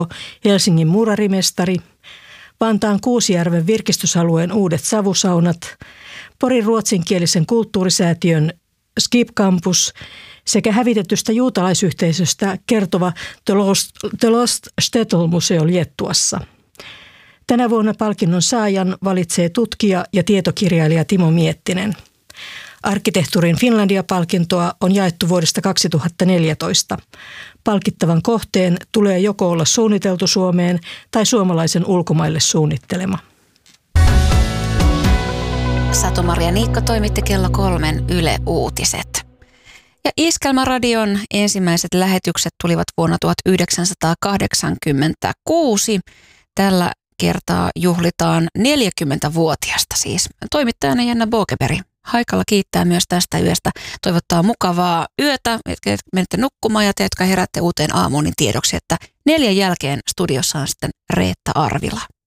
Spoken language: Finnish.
Helsingin muurarimestari, Vantaan Kuusijärven virkistysalueen uudet savusaunat, Porin ruotsinkielisen kulttuurisäätiön Skip Campus sekä hävitetystä juutalaisyhteisöstä kertova The Lost Shtetl-museo Liettuassa. Tänä vuonna palkinnon saajan valitsee tutkija ja tietokirjailija Timo Miettinen. Arkkitehtuurin Finlandia-palkintoa on jaettu vuodesta 2014. Palkittavan kohteen tulee joko olla suunniteltu Suomeen tai suomalaisen ulkomaille suunnittelema. Satu-Maria Niikko toimitti kello 3 Yle Uutiset. Ja Iskelmäradion ensimmäiset lähetykset tulivat vuonna 1986. Tällä kertaa juhlitaan 40-vuotiasta siis. Toimittajana Jenna Bokeberg Haikala kiittää myös tästä yöstä. Toivottaa mukavaa yötä, jotka menette nukkumaan ja te, jotka heräätte uuteen aamuun, niin tiedoksi, että 4 jälkeen studiossa on sitten Reetta Arvila.